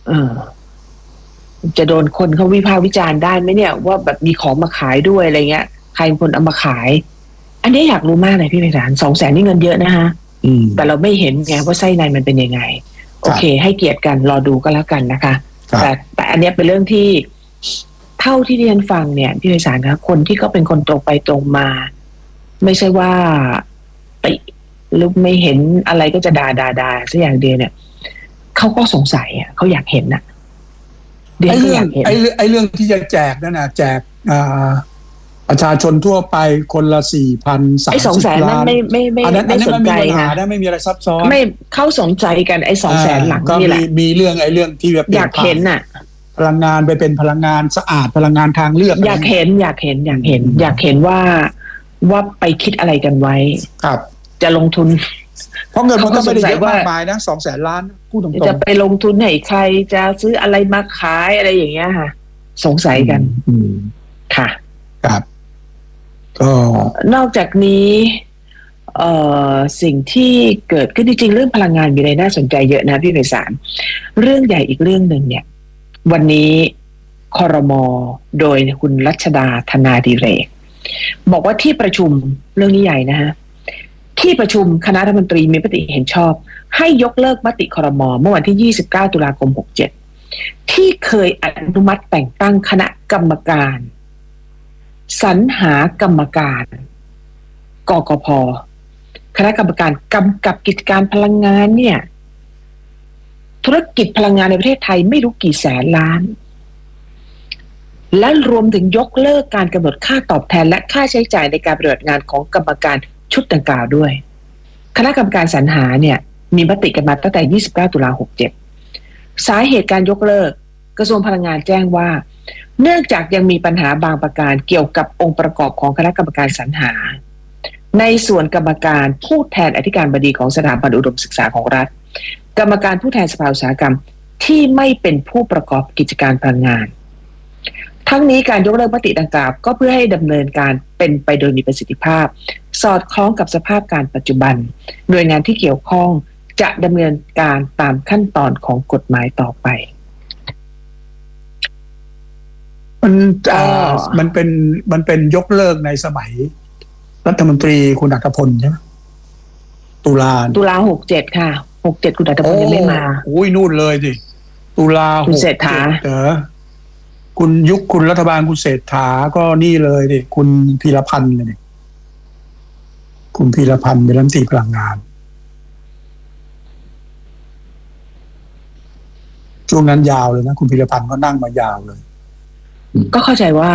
เออจะโดนคนเขาวิพากษ์วิจารณ์ได้ไหมเนี่ยว่าแบบมีของมาขายด้วยอะไรเงี้ยใครเป็นคนเอามาขายอันนี้อยากรู้มากเลยพี่ไพศาล200,000นี่เงินเยอะนะคะแต่เราไม่เห็นไงว่าไส้ในมันเป็นยังไงโอเคให้เกียรติกันรอดูก็แล้วกันนะคะแต่อันนี้เป็นเรื่องที่เท่าที่เรียนฟังเนี่ยพี่ไพศาลคะคนที่เขาเป็นคนตรงไปตรงมาไม่ใช่ว่าติหรือไม่เห็นอะไรก็จะด่าสักอย่างเดียวเนี่ยเขาก็สงสัยอ่ะเขาอยากเห็นน่ะไอ้เรื่องที่จะแจกนั่นนะแจกประชาชนทั่วไปคนละ4,030 ล้านไม่อันนั้นไม่สนใจค่ะไม่มีอะไรซับซ้อนไม่เข้าสนใจกันไอ้200,000หลังนี่แหละมีเรื่องที่แบบอยากเห็นน่ะพลังงานไปเป็นพลังงานสะอาดพลังงานทางเลือกอยากเห็นว่าไปคิดอะไรกันไว้ครับจะลงทุนเพราะเงินมันก็ไม่ได้เยอะมากมายนะ200,000 ล้านพูดตรงๆจะไปลงทุนให้ใครจะซื้ออะไรมาขายอะไรอย่างเงี้ยค่ะสงสัยกันค่ะครับก็นอกจากนี้สิ่งที่เกิดขึ้นจริงๆเรื่องพลังงานมีอะไรน่าสนใจเยอะนะพี่ไพศาลเรื่องใหญ่อีกเรื่องหนึ่งเนี่ยวันนี้ครม.โดยคุณรัชดาธนาดิเรกบอกว่าที่ประชุมเรื่องนี้ใหญ่นะฮะที่ประชุมคณะรัฐมนตรีมีมติเห็นชอบให้ยกเลิกมติครม.เมื่อวันที่29 ตุลาคม 67ที่เคยอนุมัติแต่งตั้งคณะกรรมการสรรหากรรมการกกพ.คณะกรรมการกำกับกิจการพลังงานเนี่ยธุรกิจพลังงานในประเทศไทยไม่รู้กี่แสนล้านและรวมถึงยกเลิกการกำหนดค่าตอบแทนและค่าใช้จ่ายในการปฏิบัติงานของกรรมการชุดดังกล่าวด้วยคณะกรรมการสรรหาเนี่ยมีมติกันมาตั้งแต่29 ตุลาคม 67สาเหตุการยกเลิกกระทรวงพลังงานแจ้งว่าเนื่องจากยังมีปัญหาบางประการเกี่ยวกับองค์ประกอบของคณะกรรมการสรรหาในส่วนกรรมการผู้แทนอธิการบดีของสถาบันอุดมศึกษาของรัฐกรรมการผู้แทนสภาอุตสาหกรรมที่ไม่เป็นผู้ประกอบกิจการพลังงานทั้งนี้การยกเลิกมติดังกล่าวก็เพื่อให้ดำเนินการเป็นไปโดยมีประสิทธิภาพสอดคล้องกับสภาพการปัจจุบันหน่วยงานที่เกี่ยวข้องจะดำเนินการตามขั้นตอนของกฎหมายต่อไปมันเป็นยกเลิกในสมัยรัฐมนตรีคุณอัครพลใช่ไหมตุลา 67ค่ะ67คุณอัครพลยังไม่มาอุ้ยนู่นเลยสิตุลาคุณเศรษฐาคุณรัฐบาลคุณเศรษฐาก็นี่เลยดิคุณพีรพันธ์เลยคุณพีรพันธ์เป็นรัฐมนตรีพลังงานช่วงนั้นยาวเลยนะคุณพีรพันธ์ก็นั่งมายาวเลยก็เข้าใจว่า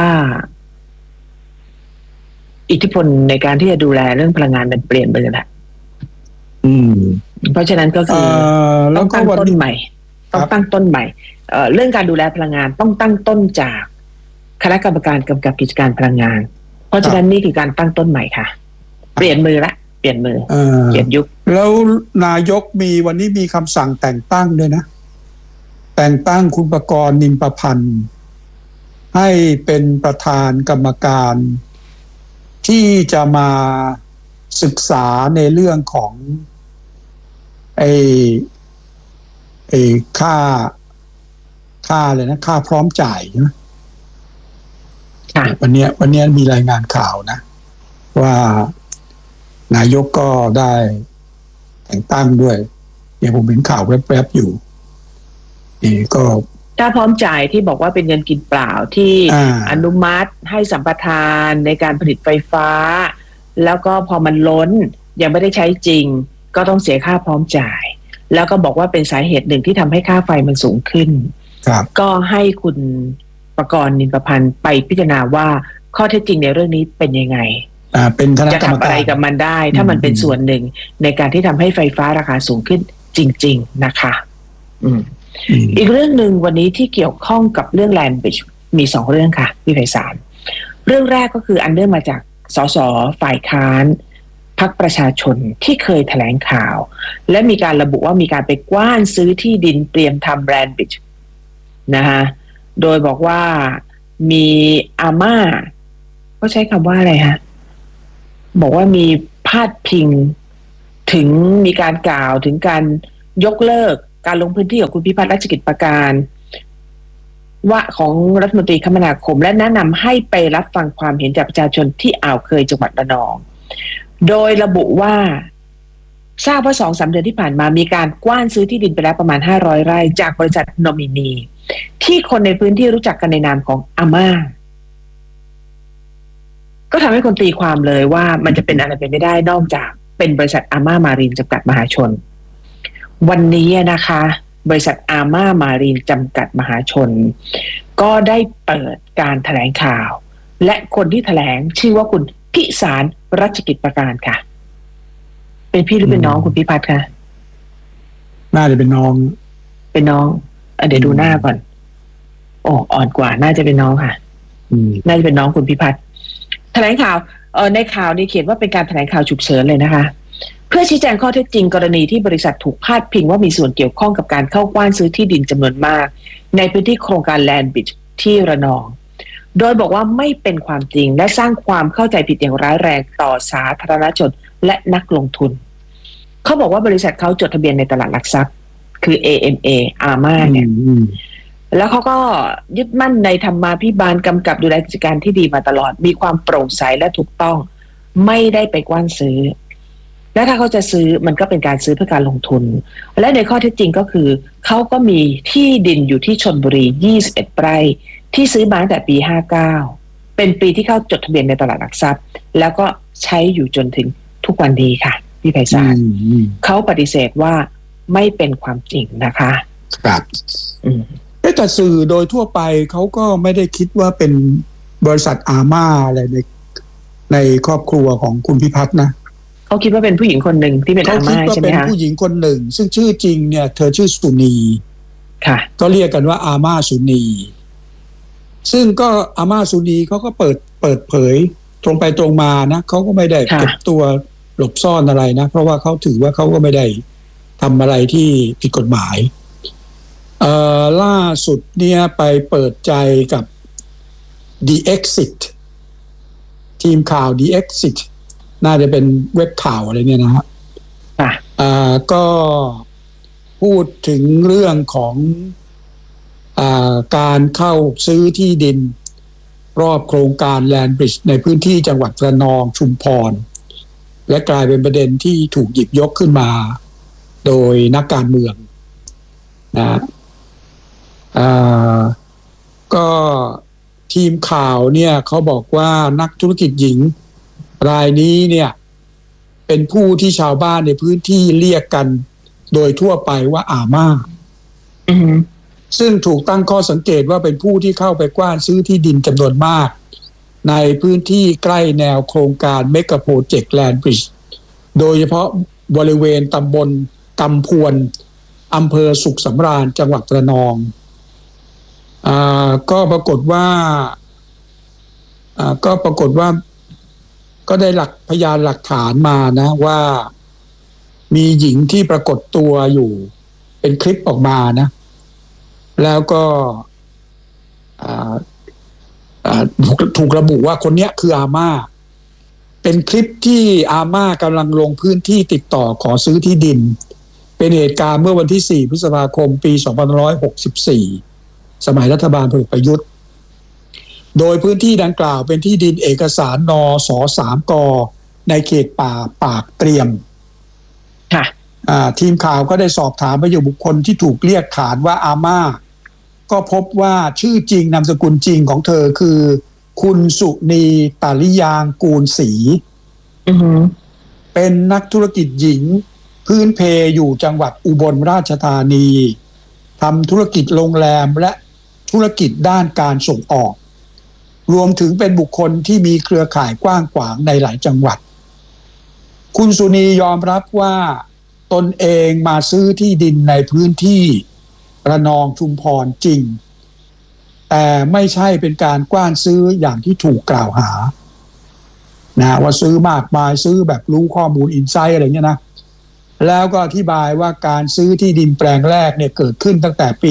อิทธิพลในการที่จะดูแลเรื่องพลังงานมันเปลี่ยนไปเลยแหละเพราะฉะนั้นก็คือต้องตั้งต้นใหม่เรื่องการดูแลพลังงานต้องตั้งต้นจากคณะกรรมการกำกับกิจการพลังงานเพราะฉะนั้นนี่คือการตั้งต้นใหม่ค่ะเปลี่ยนมือเปลี่ยนยุคแล้วนายกวันนี้มีคำสั่งแต่งตั้งด้วยนะแต่งตั้งคุณประกรณ์ นิมประพันธ์ให้เป็นประธานกรรมการที่จะมาศึกษาในเรื่องของค่าเลยนะค่าพร้อมจ่ายใช่ไหมวันนี้มีรายงานข่าวนะว่านายกก็ได้แต่งตั้งด้วยเนี่ยผมเห็นข่าวแวบๆอยู่นี่ก็ถ้าพร้อมจ่ายที่บอกว่าเป็นเงินกินเปล่าที่อนุมัติให้สัมปทานในการผลิตไฟฟ้าแล้วก็พอมันล้นยังไม่ได้ใช้จริงก็ต้องเสียค่าพร้อมจ่ายแล้วก็บอกว่าเป็นสาเหตุหนึ่งที่ทำให้ค่าไฟมันสูงขึ้นก็ให้คุณประกรณ์ นิมประพันธ์ไปพิจารณาว่าข้อเท็จจริงในเรื่องนี้เป็นยังไงเป็นคณะจะกรรมการทำอะไรกับมันได้ถ้ามันเป็นส่วนหนึ่งในการที่ทำให้ไฟฟ้าราคาสูงขึ้นจริงๆนะคะอีกเรื่องหนึ่งวันนี้ที่เกี่ยวข้องกับเรื่อง Land Bridge มี2เรื่องค่ะพี่ไพศาลเรื่องแรกก็คืออันเนื่องมาจากสสฝ่ายค้านพรรคประชาชนที่เคยแถลงข่าวและมีการระบุว่ามีการไปกว้านซื้อที่ดินเตรียมทำ Land Bridge นะคะโดยบอกว่ามีอาม่าก็ใช้คำว่าอะไรฮะบอกว่ามีพาดพิงถึงมีการกล่าวถึงการยกเลิกการลงพื้นที่ของคุณพิพัฒน์รัชกิจประการว่าของรัฐมนตรีคมนาคมและแนะนำให้ไปรับฟังความเห็นจากประชาชนที่อ่าวเคยจังหวัดระนองโดยระบุว่าทราบว่า 2-3 เดือนที่ผ่านมามีการกว้านซื้อที่ดินไปแล้วประมาณ500 ไร่จากบริษัทนอมินีที่คนในพื้นที่รู้จักกันในนามของอาม่าก็ทำให้คนตีความเลยว่ามันจะเป็นอะไรไปไม่ได้นอกจากเป็นบริษัทอาม่ามารีนจำกัดมหาชนวันนี้นะคะบริษัทอาม่ามารีนจำกัดมหาชนก็ได้เปิดการแถลงข่าวและคนที่แถลงชื่อว่าคุณพิสารรัชกิจประการค่ะเป็นพี่หรือเป็นน้องคุณพิพัฒน์คะน่าจะเป็นน้องเป็นน้องเดี๋ยวดูหน้าก่อนโอ้อ่อนกว่าน่าจะเป็นน้องค่ะน่าจะเป็นน้องคุณพิพัฒน์แถลงข่าวในข่าวนี้เขียนว่าเป็นการแถลงข่าวฉุกเฉินเลยนะคะเพื่อชี้แจงข้อเท็จจริงกรณีที่บริษัทถูกพาดพิงว่ามีส่วนเกี่ยวข้องกับการเข้ากว้านซื้อที่ดินจำนวนมากในพื้นที่โครงการแลนด์บริดจ์ที่ระนองโดยบอกว่าไม่เป็นความจริงและสร้างความเข้าใจผิดอย่างร้ายแรงต่อสาธารณชนและนักลงทุนเขาบอกว่าบริษัทเขาจดทะเบียนในตลาดหลักทรัพย์คือ AMA อาม่าเนี่ยแล้วเขาก็ยึดมั่นในธรรมาภิบาลกำกับดูแลกิจการที่ดีมาตลอดมีความโปร่งใสและถูกต้องไม่ได้ไปกว้านซื้อและถ้าเขาจะซื้อมันก็เป็นการซื้อเพื่อการลงทุนและในข้อเท็จจริงก็คือเขาก็มีที่ดินอยู่ที่ชลบุรี21 ไร่ที่ซื้อมาตั้งแต่ปี59เป็นปีที่เข้าจดทะเบียนในตลาดหลักทรัพย์แล้วก็ใช้อยู่จนถึงทุกวันนี้ค่ะพี่ไพศาลเขาปฏิเสธว่าไม่เป็นความจริงนะคะครับแต่สื่อโดยทั่วไปเขาก็ไม่ได้คิดว่าเป็นบริษัทอาม่าอะไรในครอบครัวของคุณพิพัฒน์นะเขาคิดว่าเป็นผู้หญิงคนหนึ่งที่เป็นอาม่าใช่ไหมคะเขาคิดว่าเป็นผู้หญิงคนหนึ่งซึ่งชื่อจริงเนี่ยเธอชื่อสุนีค่ะก็เรียกกันว่าอาม่าสุนีซึ่งก็อาม่าสุนีเขาก็เปิดเผยตรงไปตรงมานะเขาก็ไม่ได้เก็บตัวหลบซ่อนอะไรนะเพราะว่าเขาถือว่าเขาก็ไม่ได้ทำอะไรที่ผิดกฎหมายล่าสุดเนี่ยไปเปิดใจกับ The Exit ทีมข่าว The Exit น่าจะเป็นเว็บข่าวอะไรเนี่ยนะครับก็พูดถึงเรื่องของการเข้าซื้อที่ดินรอบโครงการแลนด์บริดจ์ในพื้นที่จังหวัดระนองชุมพรและกลายเป็นประเด็นที่ถูกหยิบยกขึ้นมาโดยนักการเมืองนะก็ทีมข่าวเนี่ยเขาบอกว่านักธุรกิจหญิงรายนี้เนี่ยเป็นผู้ที่ชาวบ้านในพื้นที่เรียกกันโดยทั่วไปว่าอาม่าซึ่งถูกตั้งข้อสังเกตว่าเป็นผู้ที่เข้าไปกว้านซื้อที่ดินจำนวนมากในพื้นที่ใกล้แนวโครงการเมกะโปรเจกต์แลนด์บริดจ์โดยเฉพาะบริเวณตำบลกำพวนอำเภอสุขสำราญจังหวัดระนองก็ปรากฏว่าก็ได้พยานหลักฐานมานะว่ามีหญิงที่ปรากฏตัวอยู่เป็นคลิปออกมานะแล้วก็ถูกระบุว่าคนนี้คืออาม่าเป็นคลิปที่อาม่ากำลังลงพื้นที่ติดต่อขอซื้อที่ดินเป็นเหตุการณ์เมื่อวันที่4 พฤษภาคมปี2564สมัยรัฐบาลพลเอกประยุทธ์โดยพื้นที่ดังกล่าวเป็นที่ดินเอกสารนส3 กในเขตป่าปากเตรียมทีมข่าวก็ได้สอบถามไปยังบุคคลที่ถูกเรียกขานว่าอาม่าก็พบว่าชื่อจริงนามสกุลจริงของเธอคือคุณสุนีตาลิยางกูลศรีเป็นนักธุรกิจหญิงพื้นเพอยู่จังหวัดอุบลราชธานีทำธุรกิจโรงแรมและธุรกิจด้านการส่งออกรวมถึงเป็นบุคคลที่มีเครือข่ายกว้างขวางในหลายจังหวัดคุณสุนียอมรับว่าตนเองมาซื้อที่ดินในพื้นที่ระนองชุมพรจริงแต่ไม่ใช่เป็นการกว้านซื้ออย่างที่ถูกกล่าวหานะว่าซื้อมากมายซื้อแบบรู้ข้อมูลอินไซต์อะไรเงี้ยนะแล้วก็อธิบายว่าการซื้อที่ดินแปลงแรกเนี่ยเกิดขึ้นตั้งแต่ปี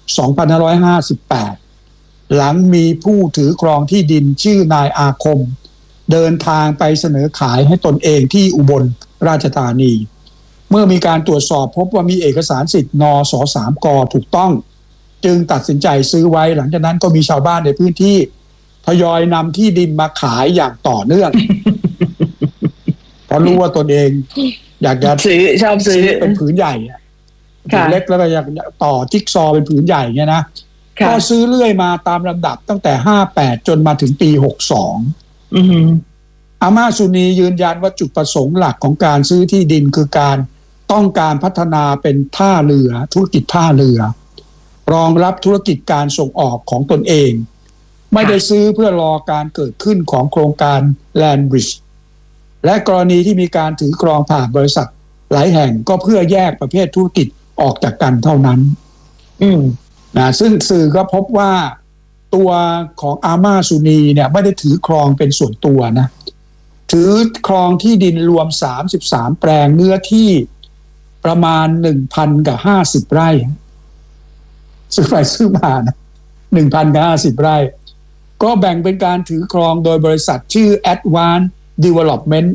2558หลังมีผู้ถือครองที่ดินชื่อนายอาคมเดินทางไปเสนอขายให้ตนเองที่อุบลราชธานีเมื่อมีการตรวจสอบพบว่ามีเอกสารสิทธิ์นส3 กถูกต้องจึงตัดสินใจซื้อไว้หลังจากนั้นก็มีชาวบ้านในพื้นที่ทยอยนำที่ดินมาขายอย่างต่อเนื่อง เพราะรู้ว่าตนเองอยากจะชอบซื้อเป็นผืนใหญ่ผืนเล็กแล้วก็อยากต่อจิ๊กซอว์เป็นผืนใหญ่เงี้ยนะก็ซื้อเรื่อยมาตามลำดับตั้งแต่58จนมาถึงปี62อาม่าสุนียืนยันว่าจุดประสงค์หลักของการซื้อที่ดินคือการต้องการพัฒนาเป็นท่าเรือธุรกิจท่าเรือรองรับธุรกิจการส่งออกของตนเองไม่ได้ซื้อเพื่อรอการเกิดขึ้นของโครงการ Land Bridge และกรณีที่มีการถือครองผ่านบริษัทหลายแห่งก็เพื่อแยกประเภทธุรกิจออกจากกันเท่านั้นนะซึ่งสื่อก็พบว่าตัวของอาม่าสุนีเนี่ยไม่ได้ถือครองเป็นส่วนตัวนะถือครองที่ดินรวม33แปลงเนื้อที่ประมาณ 1,050 ไร่ซื้อไปซื้อมานะ 1,050 ไร่ก็แบ่งเป็นการถือครองโดยบริษัทชื่อ Advanced Development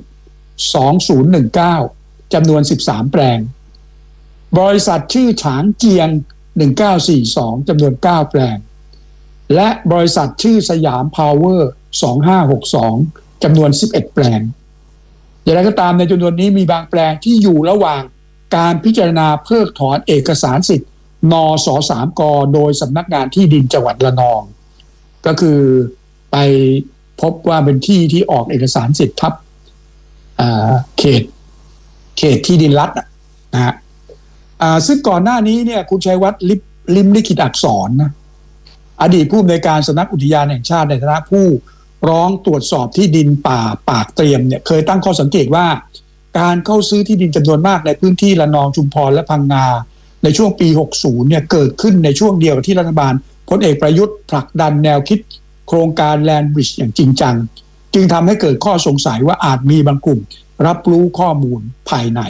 2019 จำนวน13แปลงบริษัทชื่อฉางเจียง1942 จำนวน9แปลงและบริษัทชื่อสยามพาวเวอร์2562 จำนวน11แปลงอย่างไรก็ตามในจำนวนนี้มีบางแปลงที่อยู่ระหว่างการพิจารณาเพิกถอนเอกสารสิทธิ์นส3 กโดยสำนักงานที่ดินจังหวัดระนองก็คือไปพบว่าเป็นที่ที่ออกเอกสารสิทธิ์ทับเขตที่ดินรัฐนะฮะซึ่งก่อนหน้านี้เนี่ยคุณชัยวัฒน์ลิมลิขิตอักษรนะอดีตผู้อำนวยการสำนักอุทยานแห่งชาติในฐานะผู้ร้องตรวจสอบที่ดินป่าปากเตรียมเนี่ยเคยตั้งข้อสังเกตว่าการเข้าซื้อที่ดินจำนวนมากในพื้นที่ระนองชุมพรและพังงาในช่วงปี60เนี่ยเกิดขึ้นในช่วงเดียวกับที่รัฐบาลพลเอกประยุทธ์ผลักดันแนวคิดโครงการ Land Bridge อย่างจริงจังจึงทำให้เกิดข้อสงสัยว่าอาจมีบางกลุ่มรับรู้ข้อมูลภายใน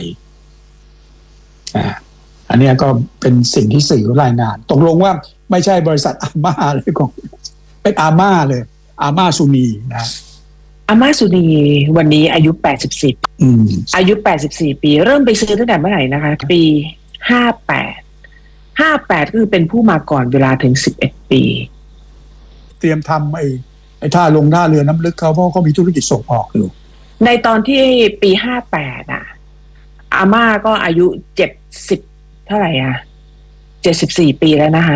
อันนี้ก็เป็นสิ่งที่สื่อรายงานตกลงว่าไม่ใช่บริษัทอาม่าเลยของเป็นอาม่าเลยอาม่าสุนีนะอาม่าสุนีวันนี้อายุ84อายุ84ปีเริ่มไปซื้อตั้งแต่เมื่อไหร่นะคะปี58ก็คือเป็นผู้มาก่อนเวลาถึง11ปีเตรียมทำไอ้ท่าเรือน้ำลึกเขาเพราะเขามีธุรกิจส่งออกอยู่ในตอนที่ปี58อาม่าก็อายุ70เท่าไหร่74ปีแล้วนะคะ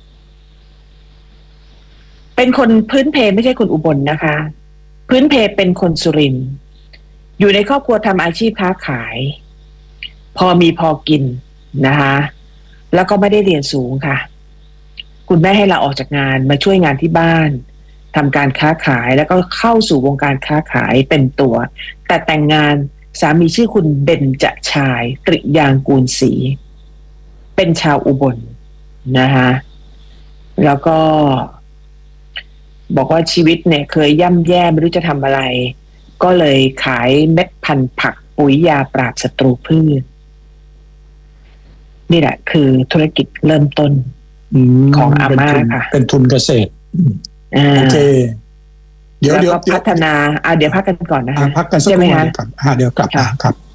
เป็นคนพื้นเพไม่ใช่คนอุบลนะคะพื้นเพเป็นคนสุรินทร์อยู่ในครอบครัวทำอาชีพค้าขายพอมีพอกินนะคะแล้วก็ไม่ได้เรียนสูงค่ะคุณแม่ให้ลาออกจากงานมาช่วยงานที่บ้านทำการค้าขายแล้วก็เข้าสู่วงการค้าขายเป็นตัวแต่แต่งงานสามีชื่อคุณเบญจชายตริยางกูลศรีเป็นชาวอุบลนะคะแล้วก็บอกว่าชีวิตเนี่ยเคยย่ำแย่ไม่รู้จะทำอะไรก็เลยขายเม็ดพันธุ์ผักปุ๋ยยาปราบศัตรูพืชนี่แหละคือธุรกิจเริ่มต้นของอาม่าค่ะเป็นทุนเกษตรโอเคเดี๋ยวพัฒนาเดี๋ยวพักกันก่อนนะคะพักกันสักครู่ก่อนเดี๋ยวกลับมาครับ